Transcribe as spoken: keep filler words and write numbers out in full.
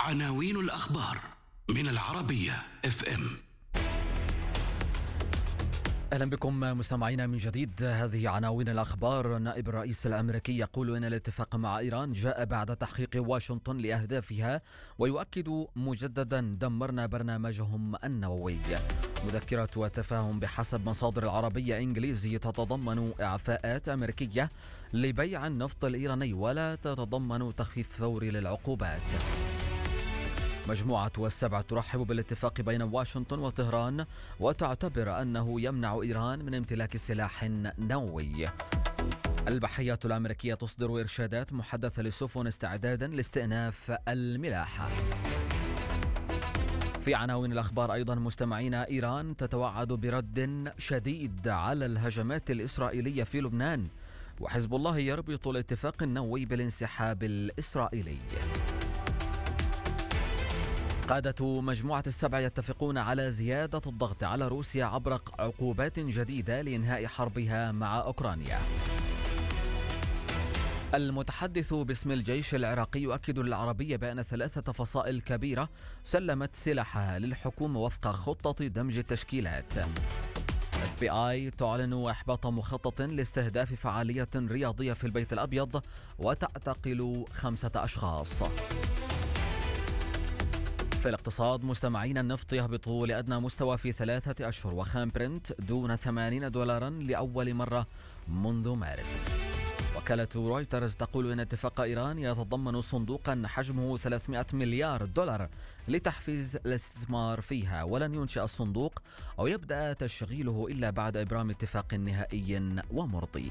عناوين الأخبار من العربية اف ام. أهلا بكم مستمعينا من جديد. هذه عناوين الأخبار. نائب الرئيس الأمريكي يقول إن الاتفاق مع إيران جاء بعد تحقيق واشنطن لأهدافها، ويؤكد مجددا دمرنا برنامجهم النووي. مذكرة التفاهم بحسب مصادر العربية إنجليزي تتضمن إعفاءات أمريكية لبيع النفط الإيراني ولا تتضمن تخفيف فوري للعقوبات. مجموعة السبع ترحب بالاتفاق بين واشنطن وطهران وتعتبر أنه يمنع إيران من امتلاك سلاح نووي. البحريات الأمريكية تصدر إرشادات محدثة للسفن استعدادا لاستئناف الملاحة. في عناوين الأخبار أيضا مستمعينا، إيران تتوعد برد شديد على الهجمات الإسرائيلية في لبنان، وحزب الله يربط الاتفاق النووي بالانسحاب الإسرائيلي. قادة مجموعة السبع يتفقون على زيادة الضغط على روسيا عبر عقوبات جديدة لإنهاء حربها مع أوكرانيا. المتحدث باسم الجيش العراقي يؤكد للعربية بأن ثلاثة فصائل كبيرة سلمت سلاحها للحكومة وفق خطة دمج التشكيلات. اف بي آي تعلن إحباط مخطط لاستهداف فعالية رياضية في البيت الأبيض وتعتقل خمسة أشخاص. في الاقتصاد مستمعين، النفط يهبط لأدنى مستوى في ثلاثة أشهر، وخام برنت دون ثمانين دولارا لأول مرة منذ مارس. وكالة رويترز تقول إن اتفاق إيران يتضمن صندوقا حجمه ثلاثمائة مليار دولار لتحفيز الاستثمار فيها، ولن ينشأ الصندوق أو يبدأ تشغيله إلا بعد إبرام اتفاق نهائي ومرضي.